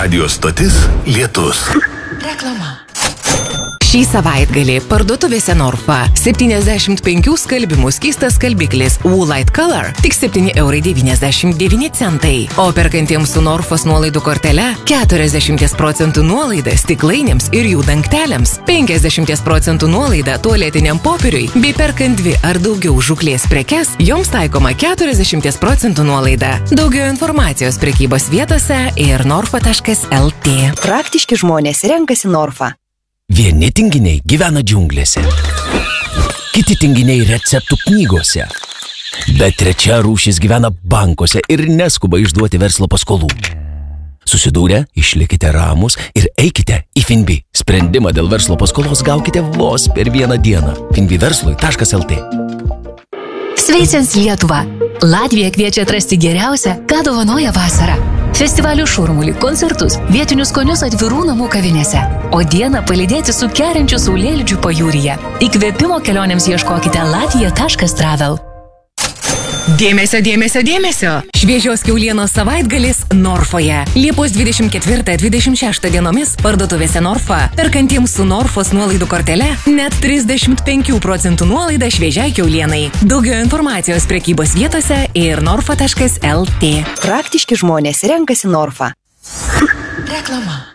Radio stotis Lietus. Reklama. Šį savaitgalį parduotuvėse Norfa 75 skalbimų skystas skalbiklis Woolite Color tik 7,99 €. O perkantiems su Norfos nuolaidų kortele 40% nuolaida stiklainėms ir jų dangteliams, 50% nuolaida tualetiniam popieriui, bei perkant 2 ar daugiau žūklės prekes, joms taikoma 40% nuolaida. Daugiau informacijos prekybos vietose ir norfa.lt. Praktiški žmonės renkasi Norfa. Vieni tinginiai gyvena džiunglėse, kiti tinginiai receptų knygose, bet trečia rūšis gyvena bankuose ir neskuba išduoti verslo paskolų. Susidūrę, išlikite ramus ir eikite į Finbi. Sprendimą dėl verslo paskolos gaukite vos per vieną dieną. finbiverslui.lt. Sveicins Lietuva! Latvija kviečia atrasti geriausią, ką dovanoja vasara. Festivalių šurmulį, koncertus, vietinius skonius atvirų namų kavinėse. O dieną palydėti su kerinčiu saulėlydžiu pajūryje. Įkvėpimo kelionėms ieškokite latvija.travel. Dėmesio, dėmesio, dėmesio! Šviežios kiaulienos savaitgalis Norfoje. Liepos 24-26 dienomis parduotuvėse Norfa. Perkantiems su Norfos nuolaidų kortele net 35% nuolaida šviežiai kiaulienai. Daugiau informacijos prekybos vietose ir norfa.lt. Praktiški žmonės renkasi Norfa. Reklama.